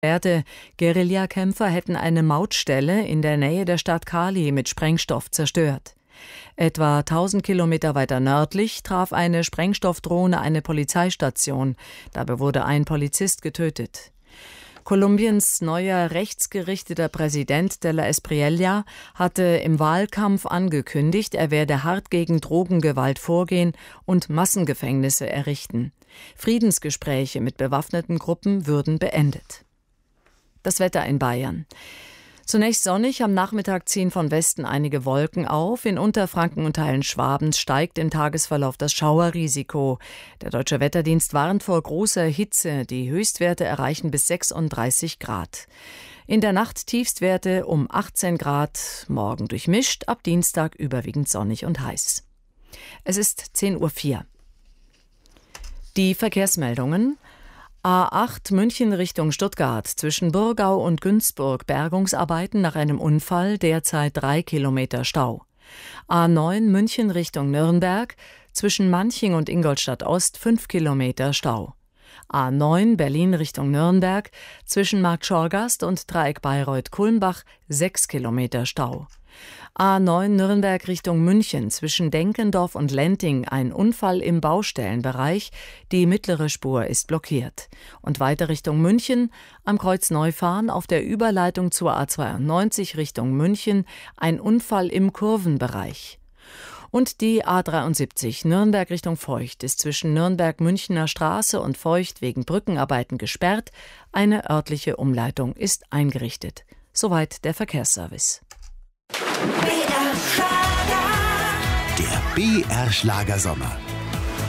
Guerillakämpfer hätten eine Mautstelle in der Nähe der Stadt Cali mit Sprengstoff zerstört. Etwa 1000 Kilometer weiter nördlich traf eine Sprengstoffdrohne eine Polizeistation. Dabei wurde ein Polizist getötet. Kolumbiens neuer rechtsgerichteter Präsident de la Espriella hatte im Wahlkampf angekündigt, er werde hart gegen Drogengewalt vorgehen und Massengefängnisse errichten. Friedensgespräche mit bewaffneten Gruppen würden beendet. Das Wetter in Bayern. Zunächst sonnig, am Nachmittag ziehen von Westen einige Wolken auf. In Unterfranken und Teilen Schwabens steigt im Tagesverlauf das Schauerrisiko. Der Deutsche Wetterdienst warnt vor großer Hitze. Die Höchstwerte erreichen bis 36 Grad. In der Nacht Tiefstwerte um 18 Grad, morgen durchmischt, ab Dienstag überwiegend sonnig und heiß. Es ist 10:04 Uhr. Die Verkehrsmeldungen. A8 München Richtung Stuttgart, zwischen Burgau und Günzburg Bergungsarbeiten nach einem Unfall, derzeit 3 Kilometer Stau. A9 München Richtung Nürnberg, zwischen Manching und Ingolstadt Ost 5 Kilometer Stau. A9 Berlin Richtung Nürnberg, zwischen Markt Schorgast und Dreieck Bayreuth-Kulmbach 6 Kilometer Stau. A9 Nürnberg Richtung München, zwischen Denkendorf und Lenting ein Unfall im Baustellenbereich, die mittlere Spur ist blockiert. Und weiter Richtung München, am Kreuz Neufahren auf der Überleitung zur A92 Richtung München ein Unfall im Kurvenbereich. Und die A73 Nürnberg Richtung Feucht ist zwischen Nürnberg-Münchner Straße und Feucht wegen Brückenarbeiten gesperrt. Eine örtliche Umleitung ist eingerichtet. Soweit der Verkehrsservice. Der BR Schlager Sommer.